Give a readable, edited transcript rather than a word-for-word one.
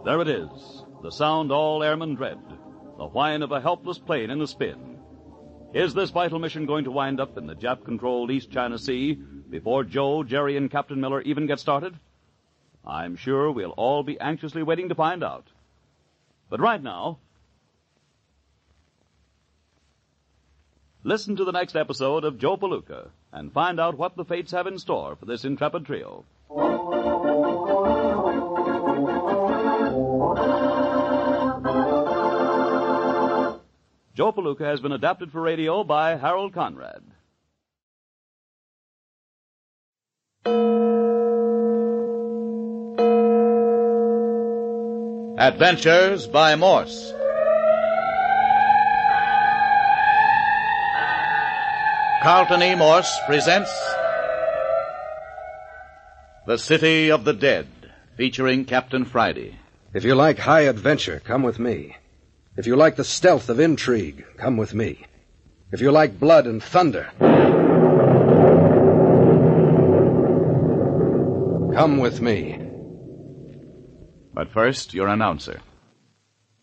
There it is, the sound all airmen dread, the whine of a helpless plane in a spin. Is this vital mission going to wind up in the Jap-controlled East China Sea before Joe, Jerry, and Captain Miller even get started? I'm sure we'll all be anxiously waiting to find out. But right now, listen to the next episode of Joe Palooka and find out what the fates have in store for this intrepid trio. Joe Palooka has been adapted for radio by Harold Conrad. Adventures by Morse. Carlton E. Morse presents The City of the Dead, featuring Captain Friday. If you like high adventure, come with me. If you like the stealth of intrigue, come with me. If you like blood and thunder, come with me. But first, your announcer.